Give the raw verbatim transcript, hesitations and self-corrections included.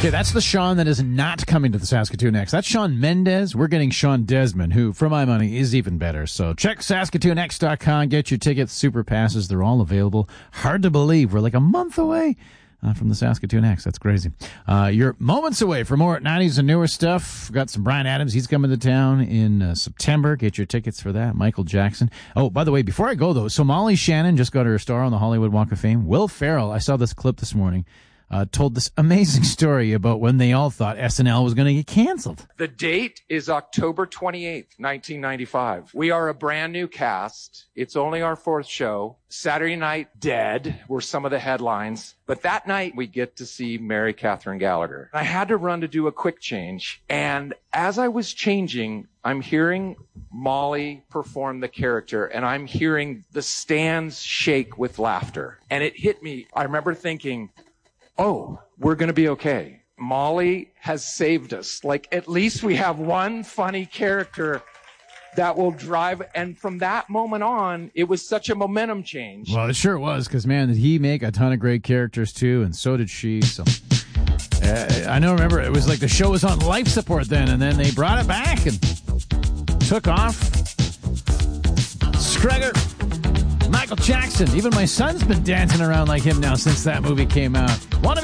Okay, that's the Sean that is not coming to the Saskatoon X. That's Sean Mendez. We're getting Sean Desmond, who, for my money, is even better. So check Saskatoon X dot com, get your tickets, super passes. They're all available. Hard to believe. We're like a month away uh, from the Saskatoon X. That's crazy. Uh, you're moments away for more nineties and newer stuff. Got some Bryan Adams. He's coming to town in uh, September. Get your tickets for that. Michael Jackson. Oh, by the way, before I go, though, so Molly Shannon just got her star on the Hollywood Walk of Fame. Will Ferrell, I saw this clip this morning. Uh, told this amazing story about when they all thought S N L was going to get canceled. The date is October twenty-eighth, nineteen ninety-five. We are a brand new cast. It's only our fourth show. Saturday Night Dead were some of the headlines. But that night, we get to see Mary Catherine Gallagher. I had to run to do a quick change. And as I was changing, I'm hearing Molly perform the character, and I'm hearing the stands shake with laughter. And it hit me. I remember thinking, oh, we're going to be okay. Molly has saved us. Like, at least we have one funny character that will drive. And from that moment on, it was such a momentum change. Well, it sure was, because, man, did he make a ton of great characters, too, and so did she. So uh, I know, remember, it was like the show was on life support then, and then they brought it back and took off. Scregger. Michael Jackson. Even my son's been dancing around like him now since that movie came out. Wanna